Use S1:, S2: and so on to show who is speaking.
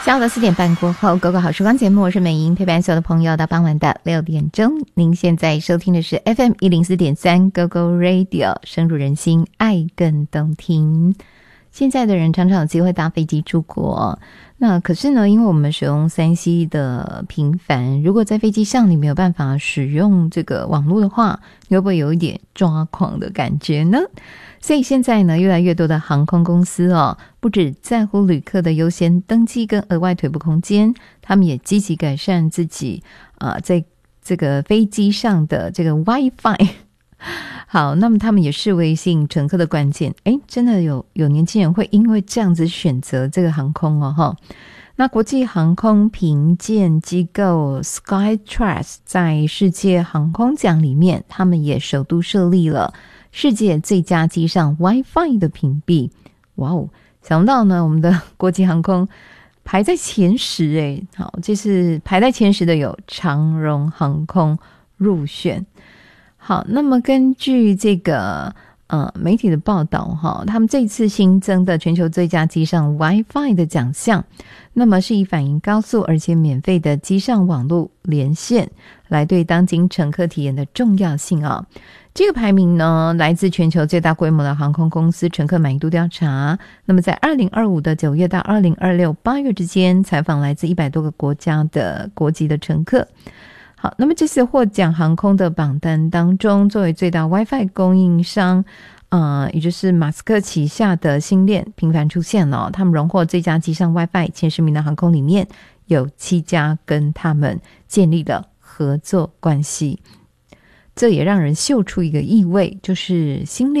S1: 下午的4点半过后，狗狗好时光节目，我是美莹，陪伴所有的朋友到傍晚的6点钟。您现在收听的是 FM 104.3 狗狗 Radio， 深入人心，爱更动听。现在的人常常有机会搭飞机出国，那可是呢，因为我们使用 3C 的频繁，如果在飞机上你没有办法使用这个网络的话，你会不会有一点抓狂的感觉呢？所以现在呢，越来越多的航空公司不只在乎旅客的优先登机跟额外腿部空间，他们也积极改善自己在这个飞机上的这个 WiFi。好，那么他们也视为吸引乘客的关键。真的有年轻人会因为这样子选择这个航空那国际航空评鉴机构 Skytrax 在世界航空奖里面，他们也首度设立了世界最佳机上 WiFi 的评比。哇哦，想不到呢，我们的国际航空排在前10好，这是排在前10的有长荣航空入选。好，那么根据这个媒体的报道他们这次新增的全球最佳机上 WiFi 的奖项，那么是以反映高速而且免费的机上网络连线来对当今乘客体验的重要性这个排名呢，来自全球最大规模的航空公司乘客满意度调查。那么在2025的9月到2026 8月之间，采访来自100多个国家的国籍的乘客。好，那么这次获奖航空的榜单当中，作为最大 WiFi 供应商也就是马斯克旗下的星链频繁出现了他们荣获最佳机上 WiFi 前10名的航空里面，有7家跟他们建立了合作关系。这也让人嗅出一个意味，就是星链